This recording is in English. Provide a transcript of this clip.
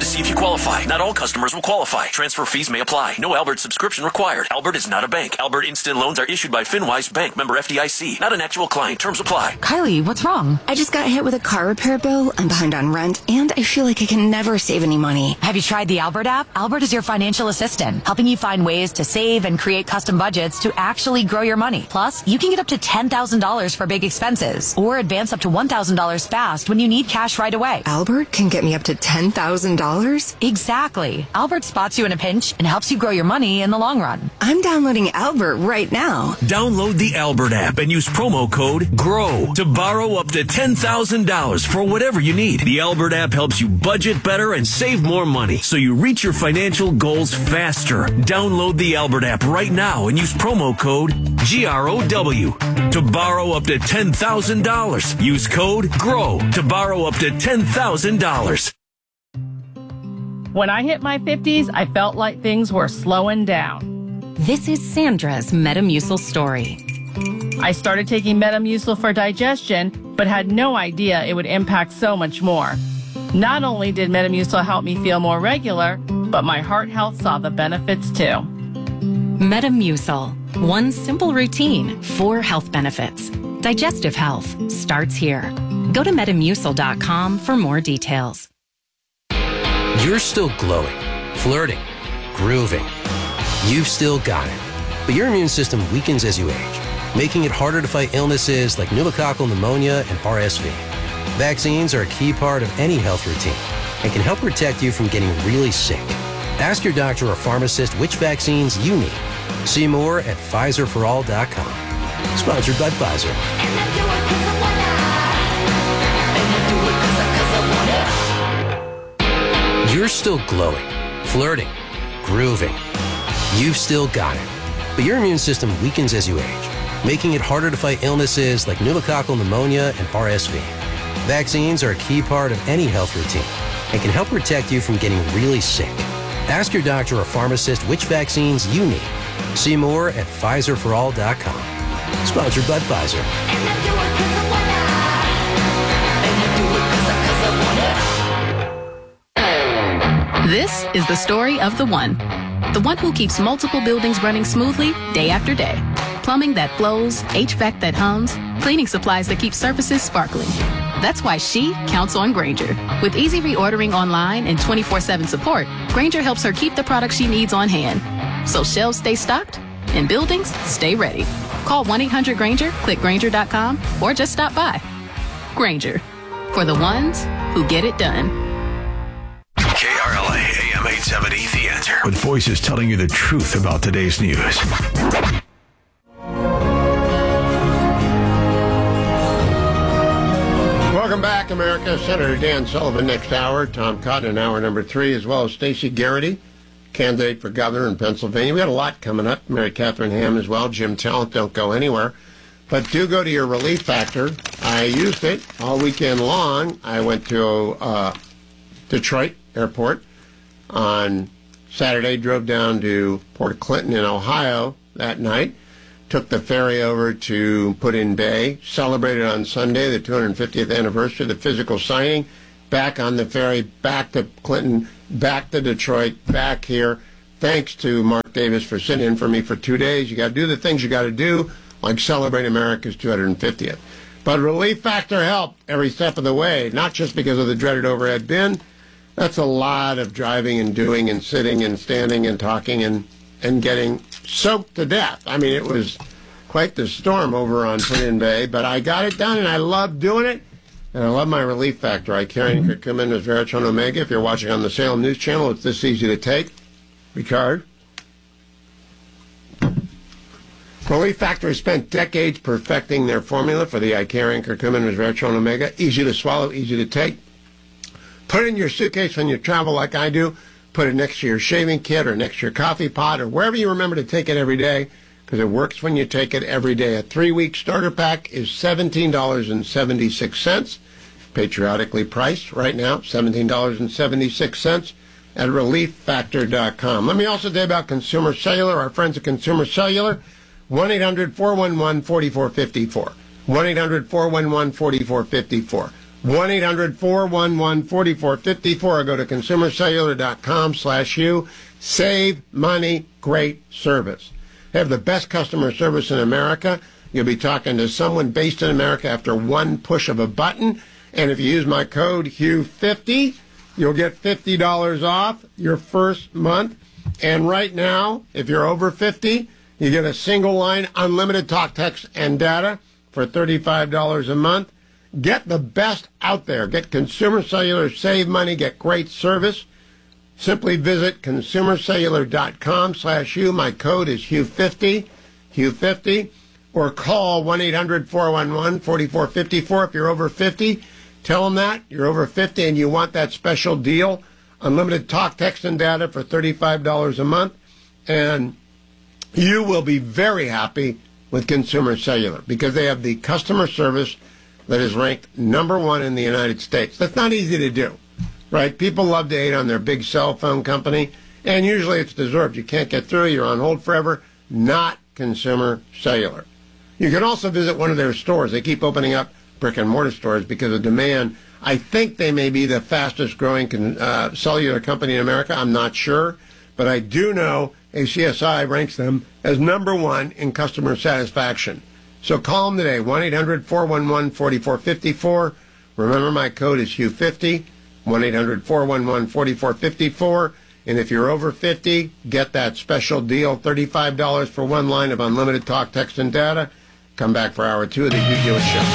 to see if you qualify. Not all customers will qualify. Transfer fees may apply. No Albert subscription required. Albert is not a bank. Albert Instant Loans are issued by FinWise Bank, member FDIC. Not an actual client. Terms apply. Kylie, what's wrong? I just got hit with a car repair bill. I'm behind on rent, and I feel like I can never save any money. Have you tried the Albert app? Albert is your financial assistant, helping you find ways to save and create custom budgets to actually grow your money. Plus, you can get up to $10,000 for big expenses or advance up to $1,000 fast when you need cash right away. Albert can get me up to $10,000? Exactly. Albert spots you in a pinch and helps you grow your money in the long run. I'm downloading Albert right now. Download the Albert app and use promo code GROW to borrow up to $10,000 for whatever you need. The Albert app helps you budget better and save more money so you reach your financial goals faster. Download the Albert app right now and use promo code GROW to borrow up to $10,000. Use code GROW to borrow up to $10,000. When I hit my 50s, I felt like things were slowing down. This is Sandra's Metamucil story. I started taking Metamucil for digestion, but had no idea it would impact so much more. Not only did Metamucil help me feel more regular, but my heart health saw the benefits too. Metamucil. One simple routine, 4 health benefits. Digestive health starts here. Go to Metamucil.com for more details. You're still glowing, flirting, grooving. You've still got it. But your immune system weakens as you age, making it harder to fight illnesses like pneumococcal pneumonia and RSV. Vaccines are a key part of any health routine and can help protect you from getting really sick. Ask your doctor or pharmacist which vaccines you need. See more at PfizerForAll.com. Sponsored by Pfizer. You're still glowing, flirting, grooving. You've still got it. But your immune system weakens as you age, making it harder to fight illnesses like pneumococcal pneumonia and RSV. Vaccines are a key part of any health routine and can help protect you from getting really sick. Ask your doctor or pharmacist which vaccines you need. See more at PfizerForAll.com. Sponsored by Pfizer. This is the story of the one who keeps multiple buildings running smoothly day after day. Plumbing that flows, HVAC that hums, cleaning supplies that keep surfaces sparkling. That's why she counts on Grainger. With easy reordering online and 24/7 support, Grainger helps her keep the products she needs on hand. So shelves stay stocked and buildings stay ready. Call 1-800-GRAINGER, click Grainger.com, or just stop by. Grainger, for the ones who get it done. KRLA AM 870, The Answer. With voices telling you the truth about today's news. Welcome back, America. Senator Dan Sullivan next hour. Tom Cotton in hour number 3, as well as Stacey Garrity, candidate for governor in Pennsylvania. We got a lot coming up. Mary Catherine Ham as well. Jim Talent, don't go anywhere. But do go to your Relief Factor. I used it all weekend long. I went to Detroit Airport on Saturday, drove down to Port Clinton in Ohio that night, took the ferry over to Put-in-Bay, celebrated on Sunday the 250th anniversary of the physical signing, back on the ferry, back to Clinton, back to Detroit, back here. Thanks to Mark Davis for sitting in for me for 2 days. You got to do the things you got to do, like celebrate America's 250th. But Relief Factor helped every step of the way, not just because of the dreaded overhead bin. That's a lot of driving and doing and sitting and standing and talking and getting soaked to death. I mean, it was quite the storm over on Put-in-Bay, but I got it done, and I love doing it. And I love my Relief Factor. Icarian curcumin, resveratrol, omega. If you're watching on the Salem News Channel, it's this easy to take. Ricard. Relief Factor has spent decades perfecting their formula for the Icarian curcumin, resveratrol, omega. Easy to swallow, easy to take. Put it in your suitcase when you travel like I do. Put it next to your shaving kit or next to your coffee pot or wherever you remember to take it every day, because it works when you take it every day. A 3-week starter pack is $17.76, patriotically priced right now, $17.76 at ReliefFactor.com. Let me also tell you about Consumer Cellular, our friends at Consumer Cellular, 1-800-411-4454, 1-800-411-4454. 1-800-411-4454 or go to consumercellular.com/you. Save money, great service. They have the best customer service in America. You'll be talking to someone based in America after one push of a button. And if you use my code HUGH50, you'll get $50 off your first month. And right now, if you're over 50, you get a single line, unlimited talk, text, and data for $35 a month. Get the best out there. Get Consumer Cellular, save money, get great service. Simply visit consumercellular.com/you. My code is HUGH50, HUGH50, or call 1-800-411-4454 if you're over 50. Tell them that you're over 50 and you want that special deal, unlimited talk, text, and data for $35 a month, and you will be very happy with Consumer Cellular because they have the customer service that is ranked #1 in the United States. That's not easy to do, right? People love to hate on their big cell phone company, and usually it's deserved. You can't get through, you're on hold forever. Not Consumer Cellular. You can also visit one of their stores. They keep opening up brick-and-mortar stores because of demand. I think they may be the fastest-growing cellular company in America. I'm not sure, but I do know ACSI ranks them as #1 in customer satisfaction. So call them today, 1-800-411-4454. Remember, my code is HUGH50, 1-800-411-4454. And if you're over 50, get that special deal, $35 for one line of unlimited talk, text, and data. Come back for hour 2 of the Hugh Hewitt Show.